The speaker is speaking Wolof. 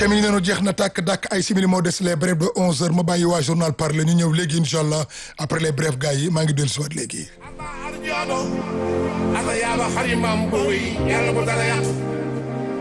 ayca mi ngi noonu jeex na tàkk dàkk ay simili moo des les brèves de 11h ma bàyyi waa journal parler ñu ñëw léegi incha allah après les brèves gars yi maa ngi dellu si waat léegi. ata yaaba xarimam boy yàlla bu dara yàq